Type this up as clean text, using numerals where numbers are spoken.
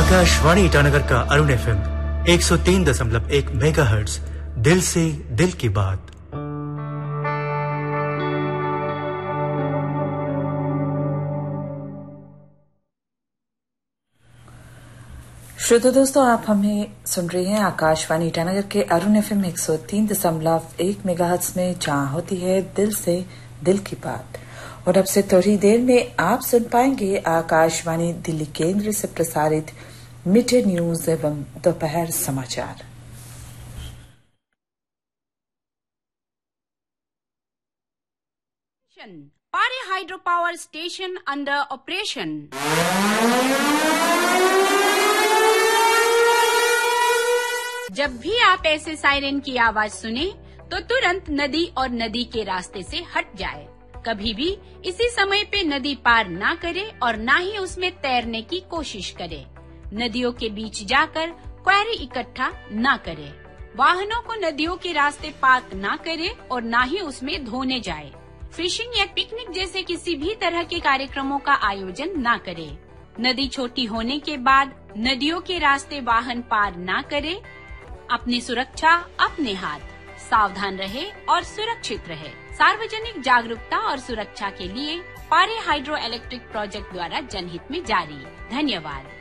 आकाशवाणी ईटानगर का Arun FM 103.1 megahertz, दिल से दिल की बात। श्रोता दोस्तों, आप हमें सुन रहे हैं आकाशवाणी ईटानगर के अरुण FM 103.1 मेगाहर्ट्ज में, जहां होती है दिल से दिल की बात। और अब से थोड़ी देर में आप सुन पाएंगे आकाशवाणी दिल्ली केंद्र से प्रसारित मीठे न्यूज एवं दोपहर समाचार। पारे hydro power station under operation. जब भी आप ऐसे सायरन की आवाज सुने तो तुरंत नदी और नदी के रास्ते से हट जाए। कभी भी इसी समय पे नदी पार ना करे और ना ही उसमें तैरने की कोशिश करे। नदियों के बीच जाकर क्वेरी इकट्ठा ना करे। वाहनों को नदियों के रास्ते पार्क ना करे और ना ही उसमें धोने जाए। फिशिंग या पिकनिक जैसे किसी भी तरह के कार्यक्रमों का आयोजन ना करे। नदी छोटी होने के बाद नदियों के रास्ते वाहन पार ना करे। अपनी सुरक्षा अपने हाथ, सावधान रहे और सुरक्षित रहे। सार्वजनिक जागरूकता और सुरक्षा के लिए पारे हाइड्रो इलेक्ट्रिक प्रोजेक्ट द्वारा जनहित में जारी। धन्यवाद।